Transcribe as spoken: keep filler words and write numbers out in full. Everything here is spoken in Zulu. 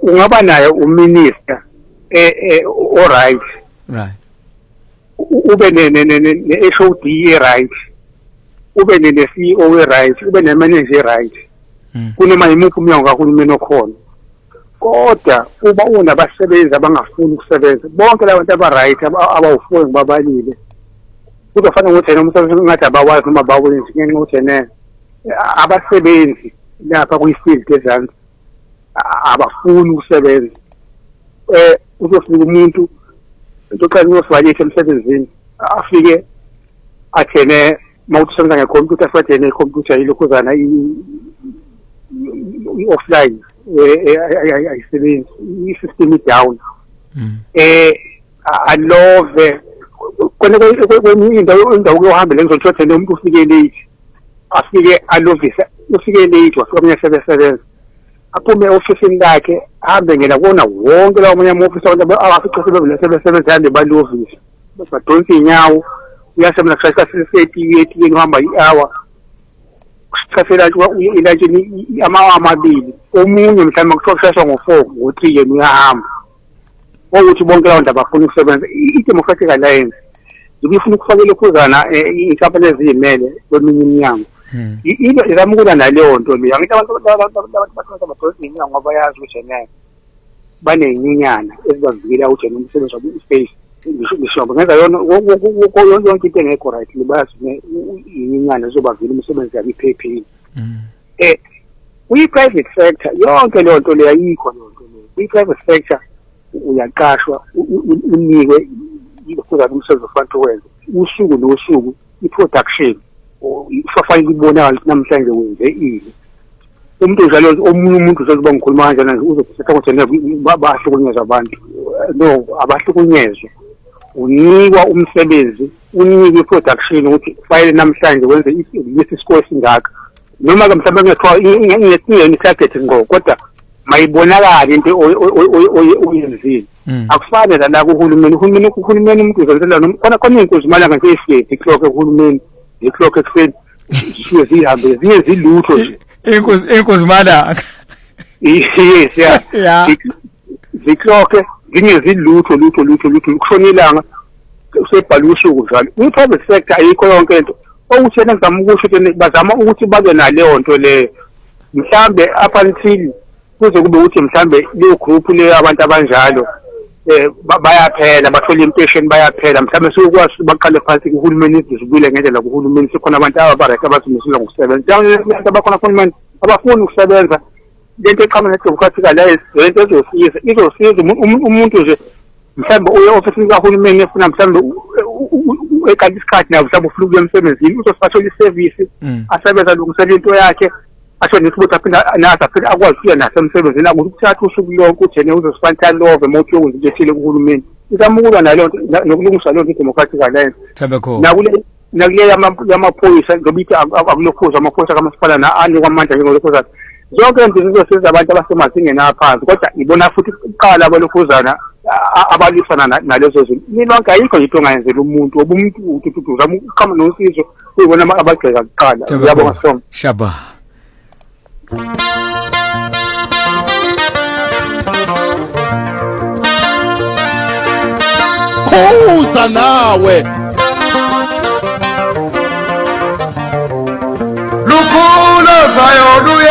ungaba naye uminister eh o right right ube ne ne H O D right ube ne C E O right ube ne manager right kunoma yimuphi umnyango kahulumeni okhona kodwa uma unabasebenzi abangafuni ukusebenza bonke labo bantu aba right abawufuni babalile kuzofanele ukuthi noma umsebenzi ngathi abawazi noma bawenzi ngenxa ukuthi ne abasebenzi lapha kuyifield ezansi abafuni ukusebenza eh uzofika umuntu ntoqala uyoswayitha emsebenzini afike athene mawusebenza ngecomputer futhi necomputer yilokhuzana i-offline ayisebenzi i-system down eh alove kona kwenye indawo indawo yohamba lengizothi nje umuntu ufike late afike alovisa ufike late wafika sebenza aphume ofisini lakhe ahambe ngena kona wonke lawo manye ama-office abantu abaficisile besebenza yande balovisa badonsa inyawo uyasebenza kushayisa sesiyetiyeni uhamba i-hour kusifela ilantshini ama-hour amabili omunye mhlawumbe kuthiwa kushayiswa ngo-four ngo-three yena uyahamba ukuthi bonke lawo nto abafuna ukusebenza i-democratic alliance ibifuna ukufakela ikhuzana iy'nkampani eziyimele kweminye iminyango into izama ukulwa naleyo nto leyo angithi abantu abadonsa inyawo ngoba bayazi ukuthi naye baney'nyinyana ezibavikela ukuthi noma umsebenzi wabo i-space ngisho ngenza yona yonke into engekho right bayazi iy'nyinyana zizobavikela umsebenzi yabo iphephile um kwi-private sector yonke leyo nto leyo ayikho leyo nto leyo kwi-private sector uyaqashwa unikwe ikhuzana umsebenzi ofanele wenze usuku nosuku i-production ufanele ibonakala namhlanje wenze ini umuntu njalo omunye umuntu uzokuba ngikhuluma kanjani uzothetha ukuthi bahlukunyezwa abantu no abahlukunyezwa unikwa umsebenzi unikwe i-production ukuthi fayile namhlanje wenze isiscore esingaka noma ke mhlawumbe ngethiwa ingeni target ngo kodwa mayibonakala into oyenzile akufane la kuhulumeni uhulumeni uhulumeni umuntu uzenzela noma khona khona inkosi malanga nje efike clock ehulumeni iclock ekuseni siye zihambe ziye zilutho nje inkosi inkosi malanga yes yeah ziclock zinye zilutho lutho lutho lutho kushona ilanga usebhala usuku njalo i-private sector ayikho yonke into okuthi yena ngizama ukusho ukuthi bazama ukuthi babe naleyo nto leyo mhlambe up until kuze kube ukuthi mhlambe leyo group leyo abantu abanjalo eh bayaphela bathola impatient bayaphela mhlambe sokwazi baqale phansi kuhulumeni izibuyele ngendlela kuhulumeni sikhona abantu ababareka abazimisela ngokusebenza abantu abakhona kuhulumeni abafuni ukusebenza lento eqhamuka ne-democratic alliance lento ezosiza izosiza umuntu nje mhlambe uye ofisini kahulumeni efuna mhlambe eqala isikhathi nawo mhlambe ufuna ukuya emsebenzini uzosathola iservice asebenza lokusela into yakhe asho nesibuthi aphinda nathi aphinda akwazi ukuya nasemsebenzini akuthi ukuthatha usuku lonke uthene uzosifanta love uma uthi ukwenza into ethile kuhulumeni izama ukulwa naleyo nto nokulungisa leyo nto i-democratic alliance nakule nakule yamaphoyisa ngoba ithi akulokhuza amaphoyisa kamasipala na-anikwa amandla njengolokhuzana zonke into zizosiza abantu abasemazingeni aphansi kodwa ibona futhi kuqala kwalokhuzana abalwisana nalezo zinto nilonke ayikho into ongayenzela umuntu oba umuntu uzama uqhama nosizo kuyibona abagxeka kuqala uyabonga soma shaba Khuza nawe lukhula zayo luye